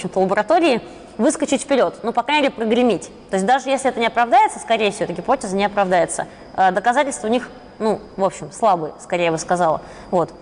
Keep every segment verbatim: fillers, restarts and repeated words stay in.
в лаборатории выскочить вперед, ну, по крайней мере, прогреметь. То есть даже если это не оправдается, скорее всего, эта гипотеза не оправдается. А доказательства у них, ну, в общем, слабые, скорее я бы сказала. Вот.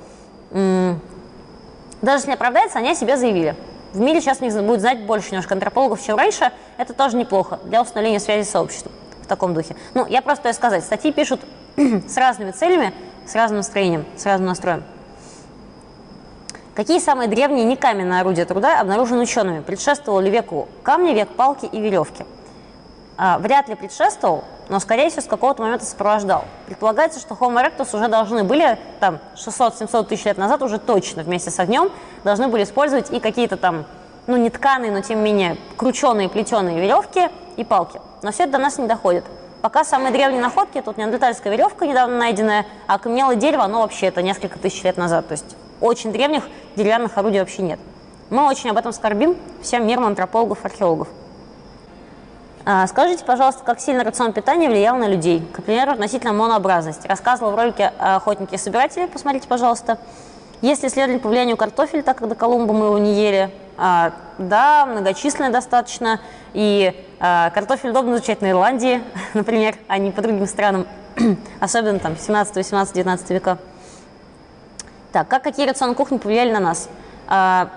Даже если не оправдается, они о себе заявили. В мире сейчас них будет знать больше немножко антропологов, чем раньше. Это тоже неплохо для установления связи с сообществом в таком духе. Ну, я просто хочу сказать, статьи пишут с разными целями, с разным настроением, с разным настроем. Какие самые древние некаменные орудия труда обнаружены учеными? Предшествовал ли веку камни, век палки и веревки? А, вряд ли предшествовал, но, скорее всего, с какого-то момента сопровождал. Предполагается, что Homo erectus уже должны были, там, шестьсот-семьсот тысяч лет назад уже точно вместе с огнем должны были использовать и какие-то там, ну, не тканые, но, тем не менее, крученые, плетеные веревки и палки. Но все это до нас не доходит. Пока самые древние находки, тут неандертальская веревка недавно найденная, а окаменелое дерево, оно вообще это несколько тысяч лет назад. То есть очень древних деревянных орудий вообще нет. Мы очень об этом скорбим, всем миром антропологов, археологов. А, скажите, пожалуйста, как сильно рацион питания влиял на людей? К примеру, относительно монообразности. Рассказывал в ролике «Охотники и собиратели», посмотрите, пожалуйста. Есть ли исследования по влиянию картофеля, так как до Колумба мы его не ели? А, да, многочисленные достаточно. И а, картофель удобно изучать на Ирландии, например, а не по другим странам, особенно там семнадцатый, восемнадцатый, девятнадцатый века. Так, как какие рационы кухни повлияли на нас? А,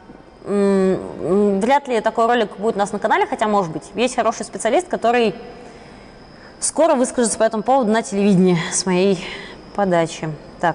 вряд ли такой ролик будет у нас на канале, хотя может быть. Есть хороший специалист, который скоро выскажется по этому поводу на телевидении с моей подачи. Так.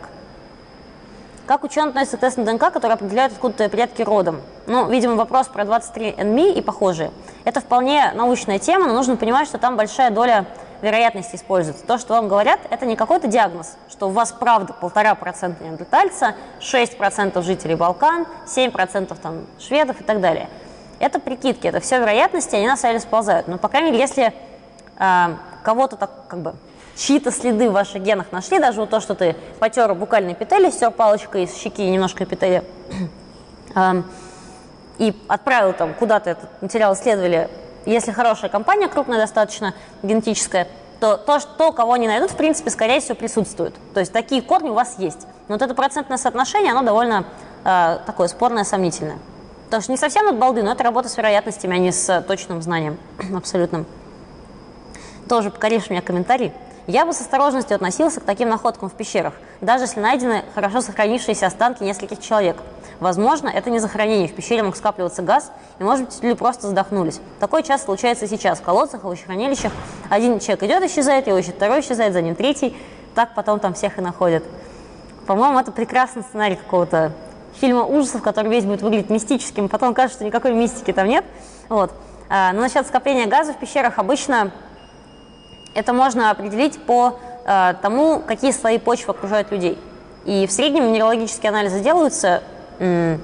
Как ученые относятся к тесту на ДНК, которые определяют, откуда твои предки родом? Ну, видимо, вопрос про двадцать три эн эм и и похожие. Это вполне научная тема, но нужно понимать, что там большая доля вероятности используется. То, что вам говорят, это не какой-то диагноз, что у вас правда полтора процента неандертальца, шесть процентов жителей Балкан, семь процентов там шведов и так далее. Это прикидки, это все вероятности, они на самом деле сползают. Но, по крайней мере, если э, кого-то так, как бы, чьи-то следы в ваших генах нашли, даже вот то, что ты потер букальный эпителий, стер палочкой из щеки немножко эпителия, э, и отправил там куда-то этот материал, исследовали. Если хорошая компания, крупная достаточно, генетическая, то то, что, кого они найдут, в принципе, скорее всего, присутствует. То есть такие корни у вас есть. Но вот это процентное соотношение, оно довольно э, такое спорное, сомнительное. Потому что не совсем от балды, но это работа с вероятностями, а не с точным знанием абсолютным. Тоже покоришь меня комментарий. Я бы с осторожностью относился к таким находкам в пещерах, даже если найдены хорошо сохранившиеся останки нескольких человек. Возможно, это не захоронение, в пещере мог скапливаться газ, и, может быть, люди просто задохнулись. Такое часто случается сейчас в колодцах, в овощехранилищах. Один человек идет, исчезает, его ищет второй, исчезает, за ним третий, так потом там всех и находят. По-моему, это прекрасный сценарий какого-то фильма ужасов, который весь будет выглядеть мистическим, потом кажется, что никакой мистики там нет. Вот. А, но насчет скопления газа в пещерах обычно это можно определить по э, тому, какие слои почвы окружают людей. И в среднем минералогические анализы делаются, м-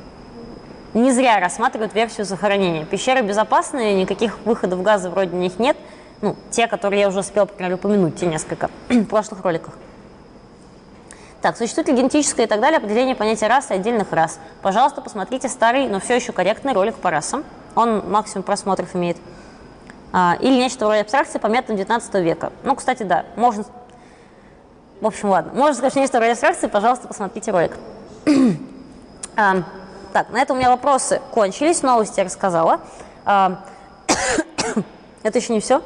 не зря рассматривают версию захоронения. Пещеры безопасные, никаких выходов газа вроде на них нет. Ну, те, которые я уже успела, по крайней мере, упомянуть, те несколько в прошлых роликах. Так, существует ли генетическое и так далее определение понятия расы и отдельных рас? Пожалуйста, посмотрите старый, но все еще корректный ролик по расам. Он максимум просмотров имеет. А, или нечто вроде абстракции по методам девятнадцатого века. Ну, кстати, да, можно... В общем, ладно. Можно сказать, что нечто вроде абстракции, пожалуйста, посмотрите ролик. а, так, на этом у меня вопросы кончились, новости я рассказала. А, это еще не все.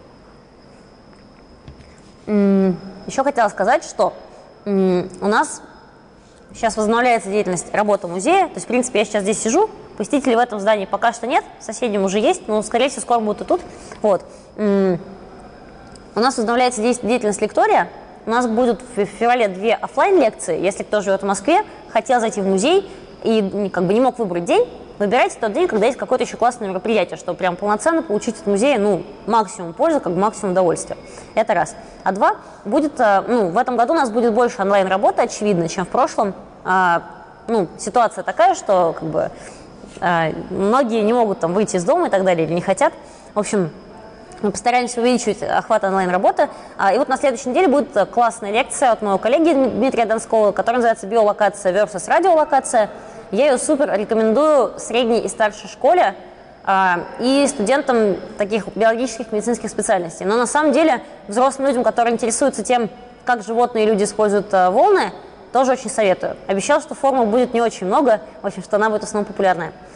Еще хотела сказать, что у нас сейчас возобновляется деятельность работы музея. То есть, в принципе, я сейчас здесь сижу. Посетителей в этом здании пока что нет, в соседнем уже есть, но, скорее всего, скоро будут и тут. Вот. У нас возобновляется деятельность лектория. У нас будут в феврале две офлайн-лекции. Если кто живет в Москве, хотел зайти в музей и как бы не мог выбрать день, выбирайте тот день, когда есть какое-то еще классное мероприятие, чтобы прям полноценно получить от музея, ну, максимум пользы, как бы максимум удовольствия. Это раз. А два, будет, ну, в этом году у нас будет больше онлайн-работы, очевидно, чем в прошлом. А, ну, ситуация такая, что, как бы, а, многие не могут там выйти из дома и так далее, или не хотят. В общем, мы постараемся увеличивать охват онлайн-работы. А, и вот на следующей неделе будет классная лекция от моего коллеги Дмитрия Донского, которая называется «Биолокация versus радиолокация». Я ее супер рекомендую средней и старшей школе а, и студентам таких биологических, медицинских специальностей. Но на самом деле взрослым людям, которые интересуются тем, как животные и люди используют а, волны, тоже очень советую. Обещал, что формул будет не очень много, в общем, что она будет в основном популярная.